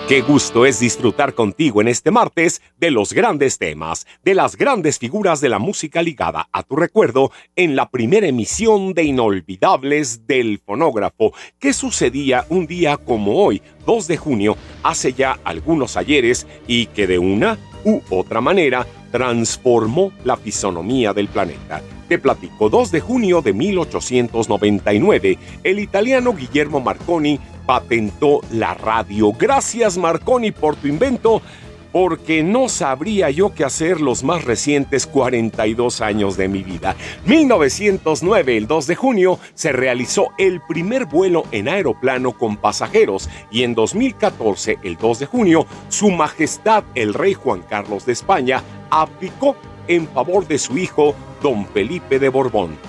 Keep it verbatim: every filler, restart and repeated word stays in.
Qué gusto es disfrutar contigo en este martes de los grandes temas, de las grandes figuras de la música ligada a tu recuerdo en la primera emisión de Inolvidables del Fonógrafo, que sucedía un día como hoy, dos de junio, hace ya algunos ayeres y que de una u otra manera transformó la fisonomía del planeta. Te platico, dos de junio de mil ochocientos noventa y nueve, el italiano Guillermo Marconi patentó la radio. Gracias, Marconi, por tu invento, porque no sabría yo qué hacer los más recientes cuarenta y dos años de mi vida. mil novecientos nueve, el dos de junio, se realizó el primer vuelo en aeroplano con pasajeros y en dos mil catorce, el dos de junio, Su Majestad el Rey Juan Carlos de España abdicó en favor de su hijo, don Felipe de Borbón.